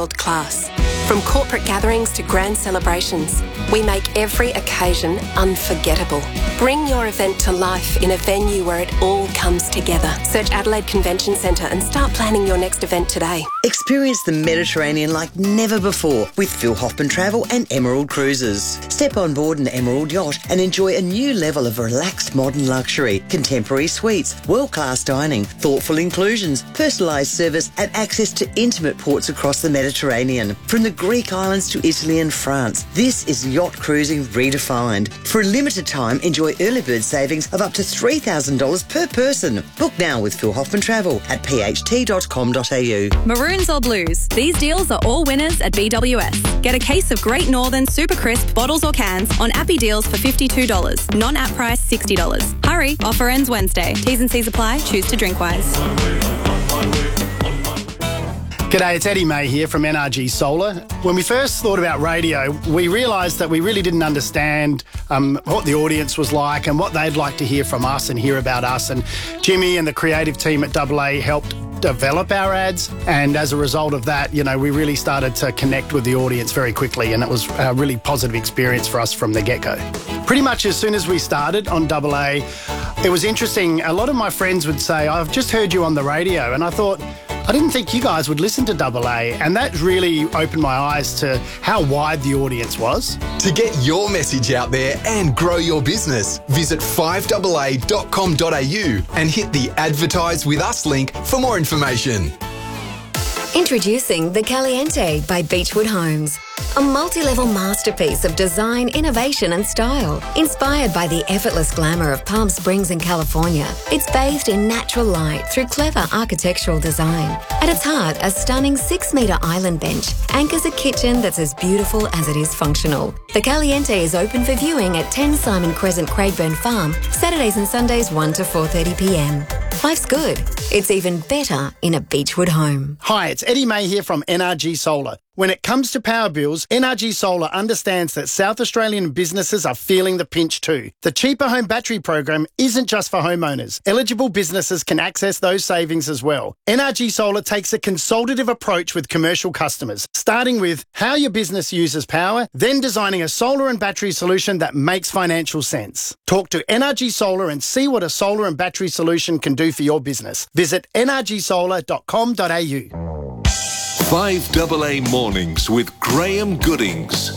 world class. From corporate gatherings to grand celebrations, we make every occasion unforgettable. Bring your event to life in a venue where it all comes together. Search Adelaide Convention Centre and start planning your next event today. Experience the Mediterranean like never before with Phil Hoffman Travel and Emerald Cruises. Step on board an Emerald yacht and enjoy a new level of relaxed modern luxury, contemporary suites, world-class dining, thoughtful inclusions, personalised service and access to intimate ports across the Mediterranean. From the Greek islands to Italy and France, this is yacht cruising redefined. For a limited time, enjoy early bird savings of up to $3,000 per person. Book now with Phil Hoffman Travel at pht.com.au. Maroons or blues, these deals are all winners at BWS. Get a case of Great Northern Super Crisp bottles or cans on Appy deals for $52. Non-app price $60. Hurry, offer ends Wednesday. T's and C's apply. Choose to drink wise. G'day, it's Eddie May here from NRG Solar. When we first thought about radio, we realised that we really didn't understand what the audience was like and what they'd like to hear from us and hear about us. And Jimmy and the creative team at AA helped develop our ads, and as a result of that, you know, we really started to connect with the audience very quickly, and it was a really positive experience for us from the get-go. Pretty much as soon as we started on AA, it was interesting. A lot of my friends would say, I've just heard you on the radio, and I thought, I didn't think you guys would listen to AA, and that really opened my eyes to how wide the audience was. To get your message out there and grow your business, visit 5AA.com.au and hit the Advertise With Us link for more information. Introducing The Caliente by Beechwood Homes. A multi-level masterpiece of design, innovation and style. Inspired by the effortless glamour of Palm Springs in California, it's bathed in natural light through clever architectural design. At its heart, a stunning 6-metre island bench anchors a kitchen that's as beautiful as it is functional. The Caliente is open for viewing at 10 Simon Crescent, Craigburn Farm, Saturdays and Sundays 1 to 4:30pm. Life's good. It's even better in a Beechwood home. Hi, it's Eddie May here from NRG Solar. When it comes to power bills, NRG Solar understands that South Australian businesses are feeling the pinch too. The Cheaper Home Battery program isn't just for homeowners. Eligible businesses can access those savings as well. NRG Solar takes a consultative approach with commercial customers, starting with how your business uses power, then designing a solar and battery solution that makes financial sense. Talk to NRG Solar and see what a solar and battery solution can do for your business. Visit nrgsolar.com.au. 5AA Mornings with Graham Goodings.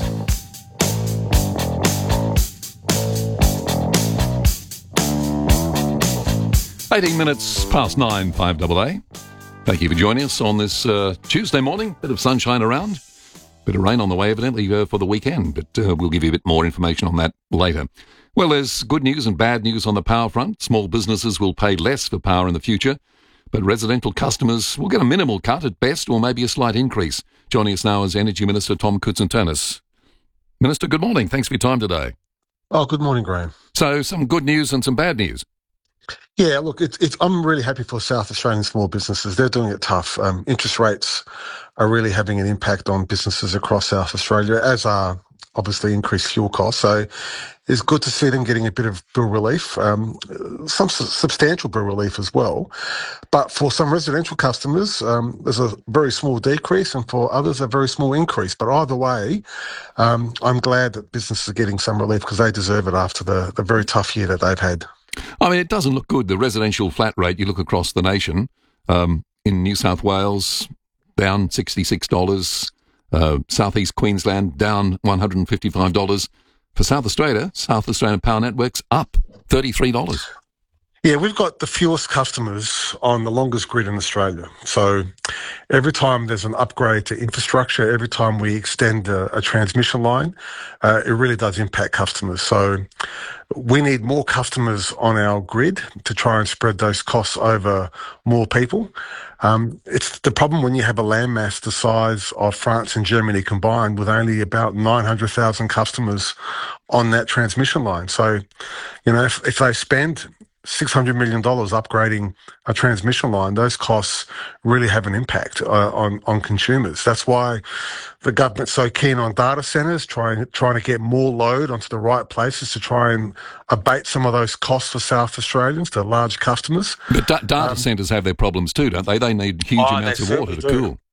"18 minutes past 9, 5AA. Thank you for joining us on this Tuesday morning. Bit of sunshine around, bit of rain on the way evidently for the weekend, but we'll give you a bit more information on that later. Well, there's good news and bad news on the power front. Small businesses will pay less for power in the future, but residential customers will get a minimal cut at best, or maybe a slight increase. Joining us now is Energy Minister Tom Koutsantonis. Minister, good morning. Thanks for your time today. Oh, good morning, Graham. So, some good news and some bad news. Yeah, look, I'm really happy for South Australian small businesses. They're doing it tough. Interest rates are really having an impact on businesses across South Australia, as are obviously increased fuel costs. So it's good to see them getting a bit of bill relief, some substantial bill relief as well. But for some residential customers, there's a very small decrease, and for others, a very small increase. But either way, I'm glad that businesses are getting some relief because they deserve it after the very tough year that they've had. I mean, it doesn't look good. The residential flat rate, you look across the nation, in New South Wales, down $66. South East Queensland, down $155. For South Australia, South Australian Power Networks, up $33. Yeah, we've got the fewest customers on the longest grid in Australia. So every time there's an upgrade to infrastructure, every time we extend a transmission line, it really does impact customers. So we need more customers on our grid to try and spread those costs over more people. It's the problem when you have a landmass the size of France and Germany combined, with only about 900,000 customers on that transmission line. So, you know, if they spend $600 million upgrading a transmission line, those costs really have an impact on consumers. That's why the government's so keen on data centres, trying to get more load onto the right places to try and abate some of those costs for South Australians, to large customers. But data centres have their problems too, don't they? They need huge amounts of water to cool.